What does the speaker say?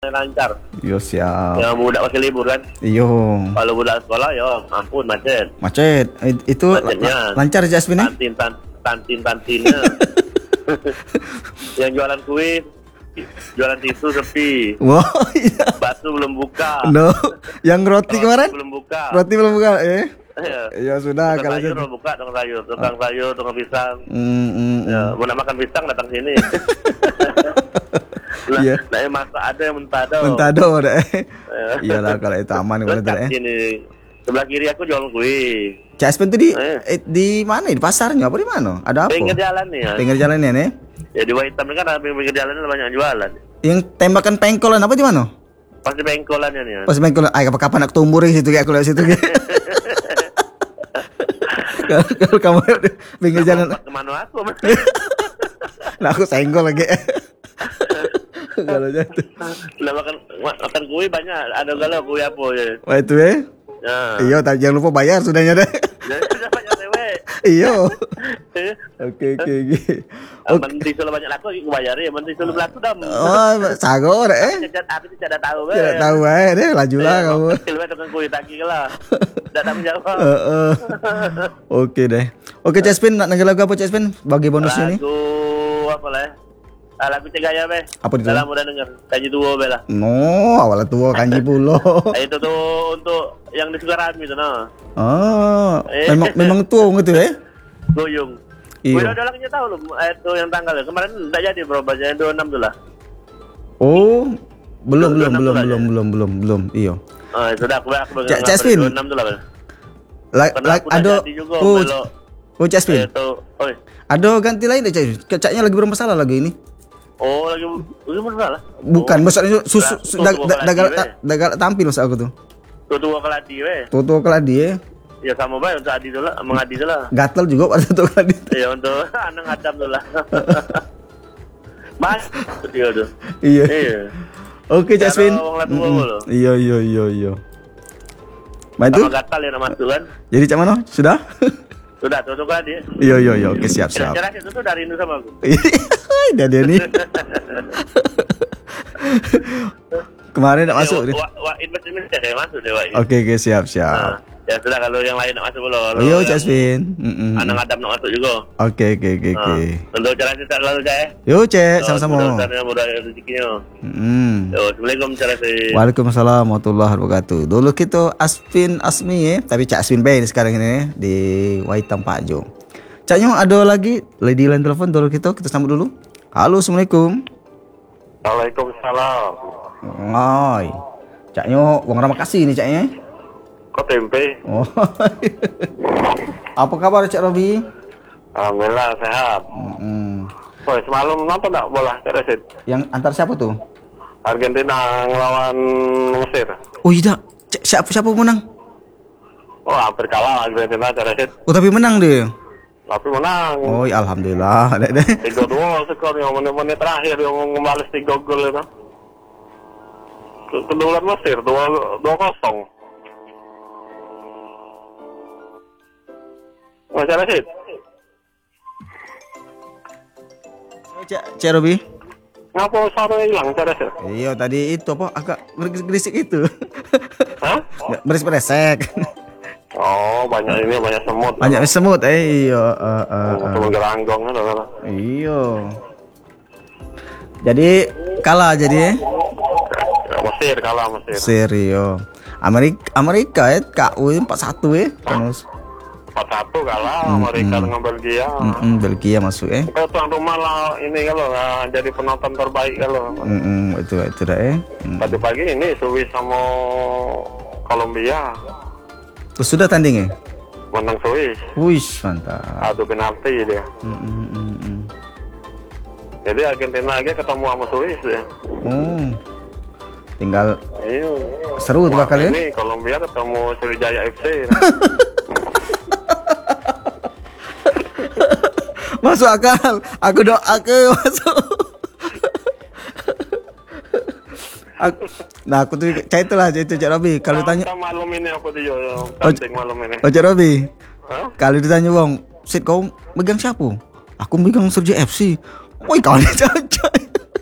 lancar. Yo siap. Yang budak masih libur kan. Iyo. Kalau budak sekolah ya ampun macet. Macet. Itu lancar Jasmine nih? Kantinnya. Yang jualan kue, jualan tisu sepi. Wow, iya. Batu belum buka. No. Yang roti kemarin? Belum buka. Roti belum buka, Ya sudah Tukang kalau sayur gitu. belum buka, tukang sayur, tukang pisang. Ya, mau makan pisang datang sini. Nah, Iya. masa ada yang mentado. Mentado deh. Iyalah kalau itu aman Terus kalau kat sini sebelah kiri aku jual kue. Jasmine tuh di mana? Di pasarnya apa di mana? Ada apa? Pinggir jalan nih ya. Pinggir jalannya nih. Ya di Waitam kan ada pinggir jalan banyak jualan. Yang tembakan pengkolan apa di mana? Pasti pengkolannya nih ya. Pas pengkolan, kapan aku tumbuh di situ kayak aku lihat situ. Kalau kamu pinggir jalan, kemana aku? nah aku senggol lagi. Kalau jatuh. Lah makan kue banyak. Ada galau kue apa ya? Wah itu ya. Iya, jangan lupa bayar sudahnya deh. Sudah banyak cewek. Iya. Oke. Menteri selalu banyak laku, aku bayar ya. Menteri selalu laku dah. Oh, sago deh. Aku tidak tahu. Tidak tahu deh, lajulah kamu. Kilometer tukang kue tagi lah. Tidak tahu jawab. Oke deh. Oke, Jasmine, nak nyanyi lagu apa Jasmine? Bagi bonusnya nih. Lagu apa lah? Lagu Cegaya be. Apa itu? Dalam udah denger. Kanji tua be lah. No, awalnya tua kanji pulo. Itu tuh untuk yang di Sukarami itu no. Oh, memang tua gitu ya? Goyung. Iya. Udah lagi tahu loh. Itu yang tanggal kemarin tidak jadi bro. Bacanya 26 tuh lah. Oh, belum. Iya. Oh, sudah aku Jasmine. 26 tuh lah. Oh, Jasmine. Ada ganti lain deh, Jasmine. Kecaknya lagi bermasalah lagi ini. Oh, lagi bermasalah. Bukan, maksudnya susu dagal tampil maksud aku tuh. Tutua keladi weh. Tutua keladi ya. Ya sama bae untuk Adi dulu, mengadi dulu. Gatel juga pada tutua keladi. Ya untuk anak ngadam dulu. Mas, dia tuh. Iya. Oke, Jasmine. Iya. Main tuh? Sama gatal ya nama tuh kan. Jadi cak mana? Sudah? Sudah, tutup keladi. Iya. Oke, siap. Kira-kira itu tuh dari Indo sama aku. Iya, dia nih. Kemarin nak masuk dia. Investment saya masuk deh, Wak. Oke, siap. Ya sudah kalau yang lain nak masuk belum. Iya, Jasmine. Anak Adam nak masuk juga. Oke. Tentu cara kita lalu Cak. Yo, Cek, sama-sama. Mudah rezekinya. Yo, Assalamualaikum warahmatullahi. Waalaikumsalam warahmatullahi wabarakatuh. Dulu kita Asmi ya, tapi Cak Asmin Bay sekarang ini di Waitam Pak Jo. Caknya ada lagi lady line telepon dulu kita sambut dulu. Halo, Assalamualaikum. Waalaikumsalam. Ngoi. Caknya Wong Ramakasih nih Caknya. Kok tempe? Oh. Apa kabar Cak Robi? Alhamdulillah sehat. Woi, semalam nonton enggak bola Resid? Yang antar siapa tuh? Argentina ngelawan Mesir. Oh iya, siapa menang? Oh, hampir kalah Argentina Resid. Oh, tapi menang dia. Tapi menang. Oh, ya alhamdulillah. 3-2 skor yang menit-menit terakhir yang membalas 3 gol itu. Kedudukan Mesir 2-0. Mas Rasid. Cek Robi. Ngapa suaranya hilang Cak Rasid? Iya, tadi itu apa agak berisik itu. Hah? Berisik. Oh, banyak semut. Banyak semut, iya. Semut geranggong kan. Iya. Jadi kalah jadi. Mesir kalah Mesir. Serio. Amerika ya KU 4-1 ya. 4-1 kalah Amerika dengan Belgia. Belgia masuk ya. Tuan rumah lah ini kalau jadi penonton terbaik kalau. Itu dah ya. Tadi pagi ini Swiss sama Kolombia. Terus sudah tanding ya? Menang Swiss. Wih, mantap. Adu penalti dia. Jadi Argentina aja ketemu sama Swiss ya. Tinggal Iya. seru tuh kali ya. Ini Kolombia ketemu Sriwijaya FC. Masuk akal. Aku masuk. Aku tuh kayak itulah itu Cak Robi. Kalau ditanya malam ini aku tuh penting malam ini. Cak Robi. Kalau ditanya Wong, "Sit kau megang siapa?" Aku megang Sriwijaya FC. Woi, kau ini cocok.